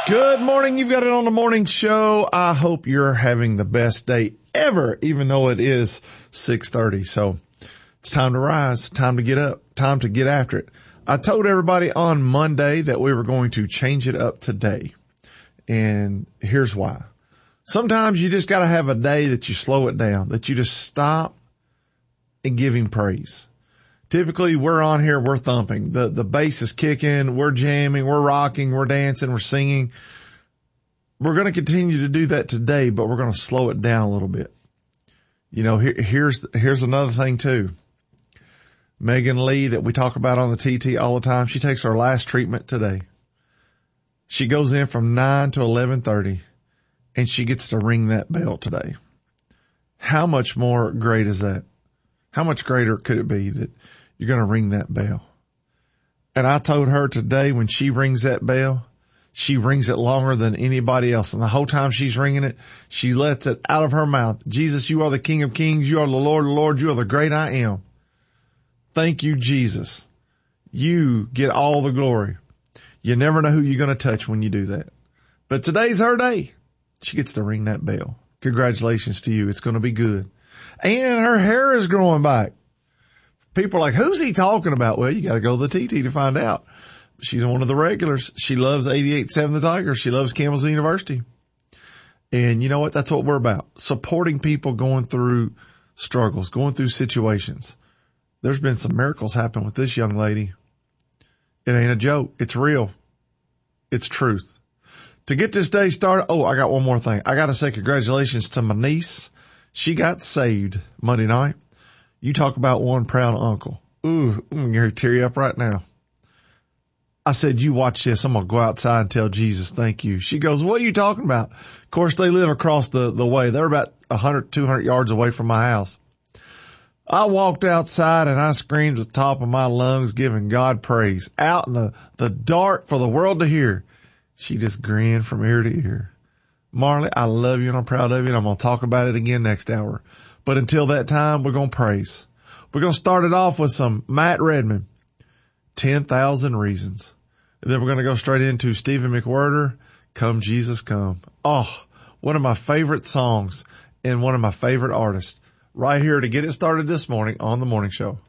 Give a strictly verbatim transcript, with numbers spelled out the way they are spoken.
Good morning. You've got it on the morning show. I hope you're having the best day ever, even though it is six thirty. So it's time to rise, time to get up, time to get after it. I told everybody on Monday that we were going to change it up today. And here's why. Sometimes you just got to have a day that you slow it down, that you just stop and give him praise. Typically, we're on here, we're thumping. The the bass is kicking, we're jamming, we're rocking, we're dancing, we're singing. We're going to continue to do that today, but we're going to slow it down a little bit. You know, here, here's here's another thing, too. Megan Lee, that we talk about on the T T all the time, she takes her last treatment today. She goes in from nine to eleven thirty, and she gets to ring that bell today. How much more great is that? How much greater could it be that you're going to ring that bell? And I told her today, when she rings that bell, she rings it longer than anybody else. And the whole time she's ringing it, she lets it out of her mouth. Jesus, you are the King of Kings. You are the Lord of Lords. You are the great I am. Thank you, Jesus. You get all the glory. You never know who you're going to touch when you do that. But today's her day. She gets to ring that bell. Congratulations to you. It's going to be good. And her hair is growing back. People are like, who's he talking about? Well, you got to go to the T T to find out. She's one of the regulars. She loves eighty-eight point seven The Tiger. She loves Campbellsville University. And you know what? That's what we're about. Supporting people going through struggles, going through situations. There's been some miracles happen with this young lady. It ain't a joke. It's real. It's truth. To get this day started, oh, I got one more thing. I got to say congratulations to my niece. She got saved Monday night. You talk about one proud uncle. Ooh, I'm going to tear you up right now. I said, you watch this. I'm going to go outside and tell Jesus thank you. She goes, what are you talking about? Of course, they live across the, the way. They're about one hundred, two hundred yards away from my house. I walked outside and I screamed at the top of my lungs, giving God praise out in the, the dark for the world to hear. She just grinned from ear to ear. Marley, I love you and I'm proud of you, and I'm going to talk about it again next hour. But until that time, we're going to praise. We're going to start it off with some Matt Redman, ten thousand Reasons. And then we're going to go straight into Stephen McWhirter, Come Jesus Come. Oh, one of my favorite songs and one of my favorite artists. Right here to get it started this morning on The Morning Show.